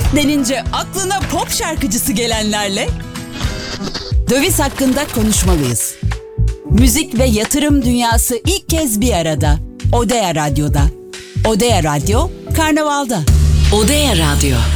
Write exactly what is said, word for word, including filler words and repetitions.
denince aklına pop şarkıcısı gelenlerle döviz hakkında konuşmalıyız. Müzik ve yatırım dünyası ilk kez bir arada. Odea Radyo'da. Odea Radyo, Karnaval'da. Odea Radyo.